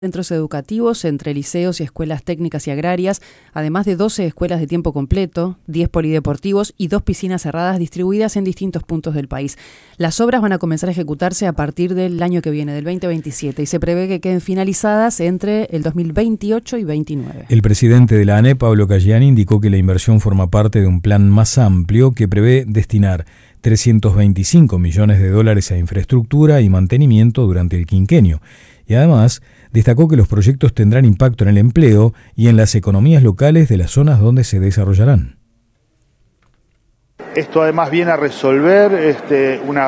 centros educativos entre liceos y escuelas técnicas y agrarias, además de 12 escuelas de tiempo completo, 10 polideportivos y 2 piscinas cerradas distribuidas en distintos puntos del país. Las obras van a comenzar a ejecutarse a partir del año que viene, del 2027, y se prevé que queden finalizadas entre el 2028 y 2029. El presidente de la ANEP, Pablo Caggiani, indicó que la inversión forma parte de un plan más amplio que prevé destinar 325 millones de dólares a infraestructura y mantenimiento durante el quinquenio. Y además destacó que los proyectos tendrán impacto en el empleo y en las economías locales de las zonas donde se desarrollarán. Esto además viene a resolver una